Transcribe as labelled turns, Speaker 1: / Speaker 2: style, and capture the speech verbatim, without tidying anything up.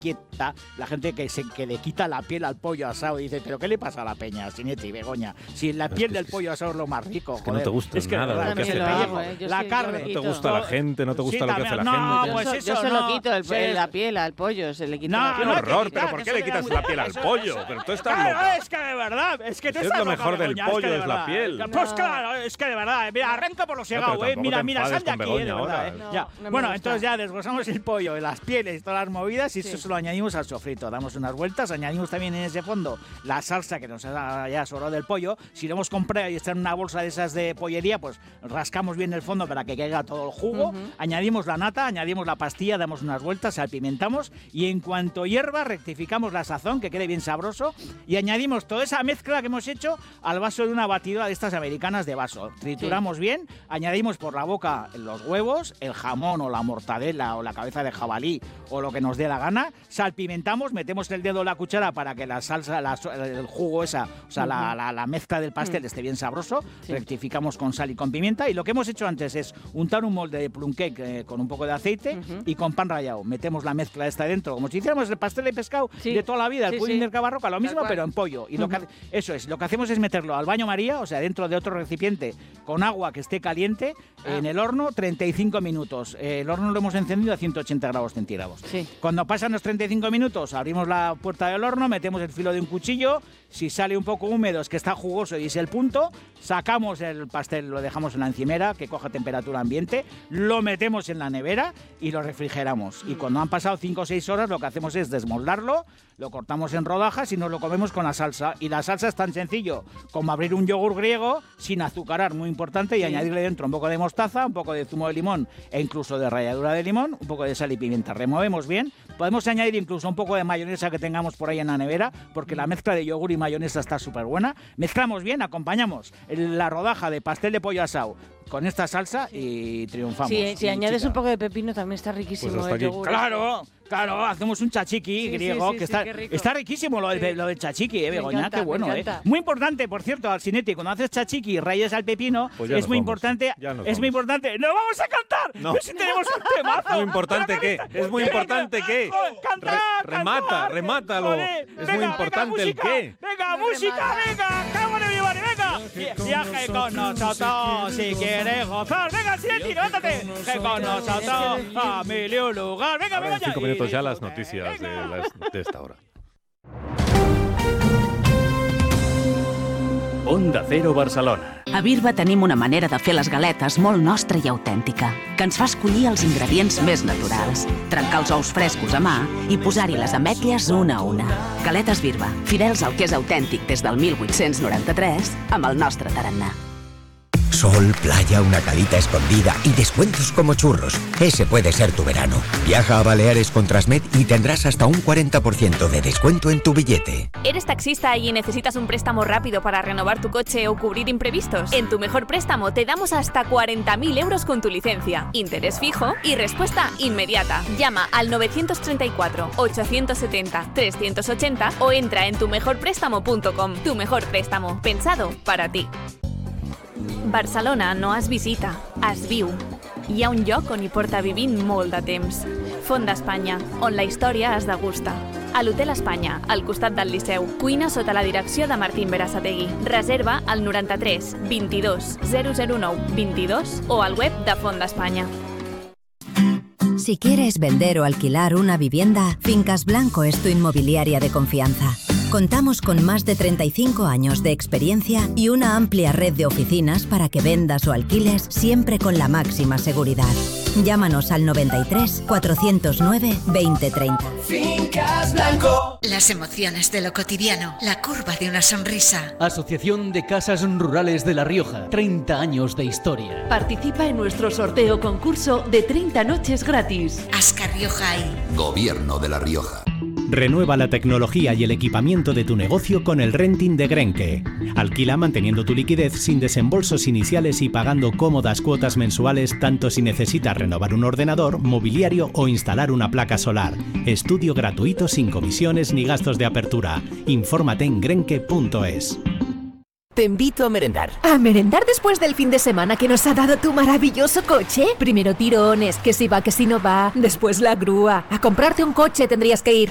Speaker 1: quieta, la gente que se que le quita la piel al pollo asado y dice, pero ¿qué le pasa a la peña, Sinetti y Begoña? Si la piel del pollo asado es lo más rico,
Speaker 2: es que joder. No te gusta es que nada
Speaker 1: verdad,
Speaker 2: lo que hace
Speaker 1: lo
Speaker 2: hago,
Speaker 1: eh. La carne.
Speaker 2: No te gusta la gente, no te gusta
Speaker 1: sí,
Speaker 2: lo que hace la
Speaker 1: no,
Speaker 2: gente.
Speaker 3: Yo,
Speaker 1: pues
Speaker 3: so,
Speaker 1: eso,
Speaker 3: yo se
Speaker 1: no,
Speaker 3: lo quito el,
Speaker 1: sí.
Speaker 3: la piel al pollo, se le quita
Speaker 1: no,
Speaker 3: la piel.
Speaker 2: ¡Qué
Speaker 1: no,
Speaker 2: horror!
Speaker 1: quitar,
Speaker 2: ¿Pero por qué le quitas la piel al
Speaker 1: eso,
Speaker 2: pollo?
Speaker 1: eso,
Speaker 2: Pero tú estás
Speaker 1: claro,
Speaker 2: loca.
Speaker 1: Es que de verdad, es que tú
Speaker 2: es
Speaker 1: estás
Speaker 2: lo
Speaker 1: loca,
Speaker 2: mejor del
Speaker 1: Begoña,
Speaker 2: pollo,
Speaker 1: es,
Speaker 2: es la piel.
Speaker 1: No. Pues claro, es que de verdad, mira, arranca por los llegado,
Speaker 2: no,
Speaker 1: eh. Mira, mira, sal de
Speaker 2: con
Speaker 1: aquí, eh, de verdad, eh.
Speaker 3: No,
Speaker 1: ya.
Speaker 3: no
Speaker 1: Bueno, entonces ya desglosamos el pollo, las pieles, todas las movidas y
Speaker 3: sí.
Speaker 1: eso se lo añadimos al sofrito. Damos unas vueltas, añadimos también en ese fondo la salsa que nos ha ya sobrado del pollo. Si lo hemos comprado y está en una bolsa de esas de pollería, pues rascamos bien el fondo para que caiga todo el jugo. Uh-huh. Añadimos la nata, añadimos la pastilla, damos unas vueltas, salpimentamos y en cuanto hierva rectificamos la sazón, que quede bien sabroso y añadimos toda esa mezcla que hemos hecho al vaso de una batidora de estas americanas de vaso. Trituramos sí. bien, añadimos por la boca los huevos, el jamón o la mortadela o la cabeza de jabalí o lo que nos dé la gana, salpimentamos, metemos el dedo en la cuchara para que la salsa, la, el jugo esa, o sea, uh-huh. la, la, la mezcla del pastel uh-huh. esté bien sabroso, sí. rectificamos con sal y con pimienta y lo que hemos hecho antes es untar un molde de plum cake eh, con un poco de aceite uh-huh. y con pan rallado. Metemos la mezcla esta dentro, como si hiciéramos el pastel de pescado sí. de toda la vida, el sí, pudding sí. del Cabarroca, lo mismo pero en pollo. Y uh-huh. lo que, eso es, lo que hacemos es meterlo al baño María, o sea, dentro de otro recipiente con agua que esté caliente, ah. en el horno treinta y cinco minutos. Eh, el horno lo hemos encendido a ciento ochenta grados centígrados. Sí. Cuando pasan los treinta y cinco minutos, abrimos la puerta del horno, metemos el filo de un cuchillo, si sale un poco húmedo es que está jugoso y es el punto, sacamos el pastel, lo dejamos en la encimera, que coja temperatura ambiente, lo metemos en la nevera y lo refrigeramos. Y cuando han pasado cinco o seis horas, lo que hacemos es desmoldarlo, lo cortamos en rodajas y nos lo comemos con la salsa. Y la salsa es tan sencillo como abrir un yogur griego sin azucarar, muy importante, y sí. añadirle dentro un poco de mostaza, un poco de zumo de limón e incluso de ralladura de limón, un poco de sal y pimienta. Removemos bien. Podemos añadir incluso un poco de mayonesa que tengamos por ahí en la nevera, porque la mezcla de yogur y mayonesa está súper buena. Mezclamos bien, acompañamos la rodaja de pastel de pollo asado con esta salsa y triunfamos.
Speaker 3: Sí, si añades chica. un poco de pepino también está riquísimo pues el yogur.
Speaker 1: Claro, claro, hacemos un chachiqui sí, griego sí, sí, que sí, está, está riquísimo lo del, sí. lo del chachiqui, eh, Begoña, qué bueno, eh. Muy importante, por cierto, Alcinetti, cuando haces chachiqui y rayas al pepino, pues es muy vamos, importante, es muy importante. ¡No vamos a cantar! ¡No! Pues si tenemos un temazo.
Speaker 2: ¿Muy importante qué? ¿Es muy importante qué?
Speaker 1: ¡Cantar!
Speaker 2: Re, remata, cantar, remátalo. Joder,
Speaker 1: venga,
Speaker 2: es muy importante
Speaker 1: venga,
Speaker 2: el qué.
Speaker 1: ¡Venga, música, venga! ¡Cámara de mi madre, venga! Viaje con nosotros si quieres gozar. Venga, Alcinetti, levántate. Que con nosotros a mil y un lugar. Venga,
Speaker 2: Ahora,
Speaker 1: Begoña.
Speaker 2: En cinco minutos ya las noticias de, las, de esta hora.
Speaker 4: Onda Cero Barcelona.
Speaker 5: A Birba tenim una manera de fer les galetes molt nostra i autèntica, que ens fa escollir els ingredients més naturals, trencar els ous frescos a mà i posar-hi les ametlles una a una. Galetes Birba, fidels al que és autèntic des del mil vuit-cents noranta-tres, amb el nostre tarannà.
Speaker 6: Sol, playa, una calita escondida y descuentos como churros. Ese puede ser tu verano. Viaja a Baleares con Transmed y tendrás hasta un cuarenta por ciento de descuento en tu billete.
Speaker 7: ¿Eres taxista y necesitas un préstamo rápido para renovar tu coche o cubrir imprevistos? En Tu Mejor Préstamo te damos hasta cuarenta mil euros con tu licencia, interés fijo y respuesta inmediata. Llama al novecientos treinta y cuatro, ochocientos setenta, trescientos ochenta o entra en tu mejor préstamo punto com. Tu Mejor Préstamo, pensado para ti. Barcelona no es visita, es viu. Hi ha un lloc on hi porta vivint molt de temps. Font d'Espanya, on la història es degusta. A l'Hotel Espanya, al costat del Liceu. Cuina sota la direcció de Martín Berasategui. Reserva al noranta-tres, vint-i-dos, zero zero nou, vint-i-dos o al web de Font d'Espanya.
Speaker 8: Si quieres vender o alquilar una vivienda, Fincas Blanco es tu inmobiliaria de confianza. Contamos con más de treinta y cinco años de experiencia y una amplia red de oficinas para que vendas o alquiles siempre con la máxima seguridad. Llámanos al noventa y tres, cuatrocientos nueve, veinte treinta.
Speaker 9: Fincas Blanco.
Speaker 10: Las emociones de lo cotidiano, la curva de una sonrisa.
Speaker 4: Asociación de Casas Rurales de La Rioja, treinta años de historia.
Speaker 11: Participa en nuestro sorteo concurso de treinta noches gratis.
Speaker 10: Ascar Rioja y
Speaker 12: Gobierno de La Rioja.
Speaker 13: Renueva la tecnología y el equipamiento de tu negocio con el renting de Grenke. Alquila manteniendo tu liquidez sin desembolsos iniciales y pagando cómodas cuotas mensuales tanto si necesitas renovar un ordenador, mobiliario o instalar una placa solar. Estudio gratuito sin comisiones ni gastos de apertura. Infórmate en grenke punto es.
Speaker 14: Te invito a merendar.
Speaker 11: ¿A merendar después del fin de semana que nos ha dado tu maravilloso coche? Primero tirones, que si va, que si no va, después la grúa. A comprarte un coche tendrías que ir.